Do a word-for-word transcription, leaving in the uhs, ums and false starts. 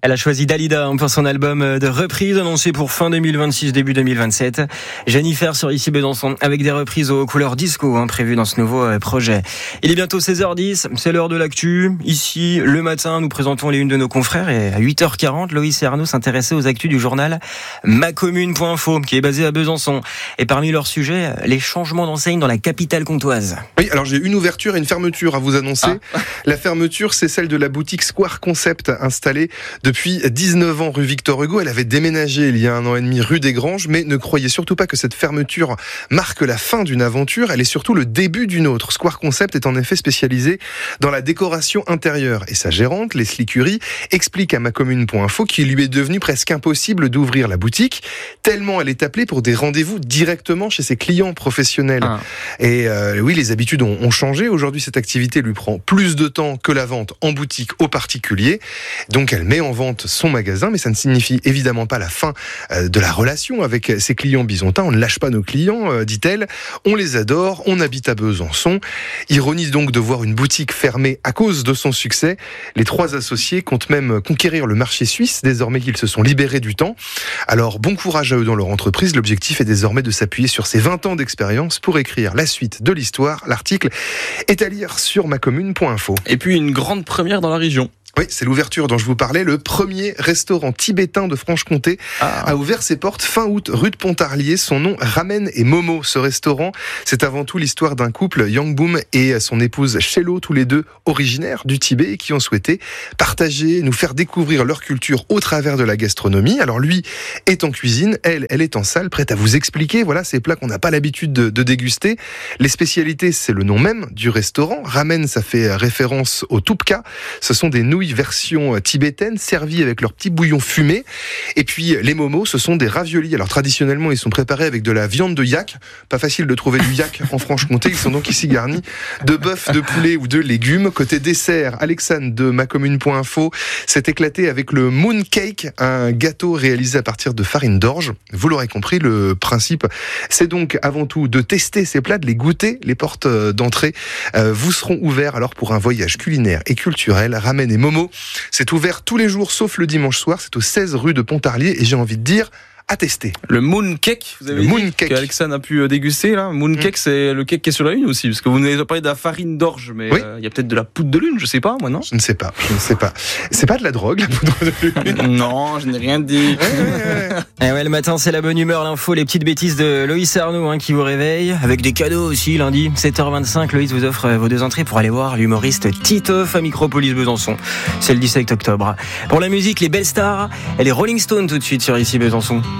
Elle a choisi Dalida pour son album de reprise annoncé pour fin deux mille vingt-six, début deux mille vingt-sept. Jennifer sur Ici Besançon avec des reprises aux couleurs disco hein, prévues dans ce nouveau projet. Il est bientôt seize heures dix, c'est l'heure de l'actu. Ici, le matin, nous présentons les unes de nos confrères et à huit heures quarante, Loïs et Arnaud s'intéressaient aux actus du journal ma commune point info qui est basé à Besançon. Et parmi leurs sujets, les changements d'enseigne dans la capitale comtoise. Oui, alors j'ai une ouverture et une fermeture à vous annoncer. Ah. La fermeture, c'est celle de la boutique Square Concept installée depuis dix-neuf ans rue Victor Hugo. Elle avait déménagé il y a un an et demi rue des Granges, mais ne croyez surtout pas que cette fermeture marque la fin d'une aventure. Elle est surtout le début d'une autre. Square Concept est en effet spécialisé dans la décoration intérieure. Et sa gérante, Leslie Curie, explique à ma commune point info qu'il lui est devenu presque impossible d'ouvrir la boutique, tellement elle est appelée pour des rendez-vous directement chez ses clients professionnels. Ah. Et euh, oui, les habitudes ont, ont changé. Aujourd'hui, cette activité lui prend plus de temps que la vente en boutique aux particuliers. Donc, elle met en vente son magasin, mais ça ne signifie évidemment pas la fin euh, de la relation avec ses clients bisontins. On ne lâche pas nos clients, euh, dit-elle. On les adore, on habite à Besançon. Ironie donc de voir une boutique fermée à cause de son succès. Les trois associés comptent même conquérir le marché suisse, désormais qu'ils se sont libérés du temps. Alors, bon courage à eux dans leur entreprise. L'objectif est désormais de s'appuyer sur ces vingt ans d'expérience pour écrire la suite de l'histoire. L'article est à lire sur ma commune point info. Et puis une grande première dans la région. Oui, c'est l'ouverture dont je vous parlais. Le premier restaurant tibétain de Franche-Comté ah. a ouvert ses portes fin août, rue de Pontarlier. Son nom, Ramen et Momo. Ce restaurant, c'est avant tout l'histoire d'un couple, Yang Boom et son épouse Shelo, tous les deux originaires du Tibet, et qui ont souhaité partager, nous faire découvrir leur culture au travers de la gastronomie. Alors lui est en cuisine, elle, elle est en salle, prête à vous expliquer, voilà, ces plats qu'on n'a pas l'habitude de, de déguster. Les spécialités, c'est le nom même du restaurant. Ramen, ça fait référence au tupka. Ce sont des nouilles version tibétaine, servies avec leur petit bouillon fumé. Et puis les momos, ce sont des raviolis. Alors traditionnellement, ils sont préparés avec de la viande de yak. Pas facile de trouver du yak en Franche-Comté. Ils sont donc ici garnis de bœuf, de poulet ou de légumes. Côté dessert, Alexandre de ma commune point info s'est éclaté avec le moon cake, un gâteau réalisé à partir de farine d'orge. Vous l'aurez compris, le principe, c'est donc avant tout de tester ces plats, de les goûter. Les portes d'entrée euh, vous seront ouvertes alors pour un voyage culinaire et culturel. Ramen et Momo, c'est ouvert tous les jours sauf le dimanche soir. C'est au seize rue de Pontarlier et j'ai envie de dire à tester. Le moon cake, vous avez le dit moon cake qu'Alexandre a pu déguster là. Moon cake, mmh. c'est le cake qui est sur la lune aussi, parce que vous nous avez parlé de la farine d'orge, mais il oui. euh, y a peut-être de la poudre de lune, je sais pas, moi non. Je ne sais pas, je ne sais pas. C'est pas de la drogue, la poudre de lune. Non, je n'ai rien dit. Et ouais, le matin, c'est la bonne humeur, l'info, les petites bêtises de Loïs Arnaud hein, qui vous réveillent, avec des cadeaux aussi lundi, sept heures vingt-cinq. Loïs vous offre vos deux entrées pour aller voir l'humoriste Titeuf à Micropolis Besançon. C'est le dix-sept octobre. Pour la musique, les belles stars et les Rolling Stones tout de suite sur Ici Besançon.